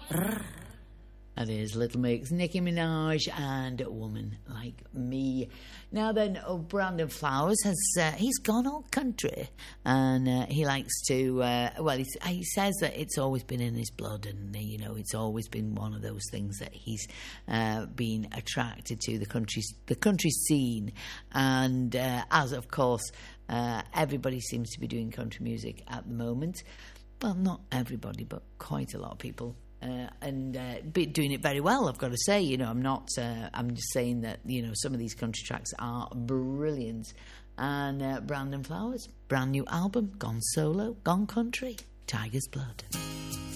That is Little Mix, Nicki Minaj, and A Woman Like Me. Now then, Brandon Flowers he's gone all country, and he likes to, he says that it's always been in his blood, and, it's always been one of those things that he's been attracted to, the country scene, and as, of course, everybody seems to be doing country music at the moment. Well, not everybody, but quite a lot of people. And doing it very well, I've got to say. I'm just saying that, some of these country tracks are brilliant. And Brandon Flowers, brand new album, Gone Solo, Gone Country, Tiger's Blood.